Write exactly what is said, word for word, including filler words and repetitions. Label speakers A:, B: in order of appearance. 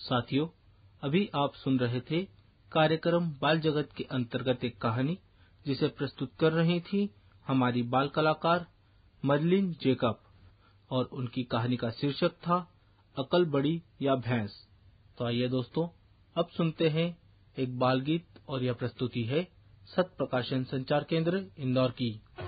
A: साथियों, अभी आप सुन रहे थे कार्यक्रम बाल जगत के अंतर्गत एक कहानी जिसे प्रस्तुत कर रही थी हमारी बाल कलाकार मरलिन जेकब, और उनकी कहानी का शीर्षक था अकल बड़ी या भैंस। तो आइए दोस्तों, अब सुनते हैं एक बाल गीत, और यह प्रस्तुति है सत्य प्रकाशन संचार केंद्र इंदौर की।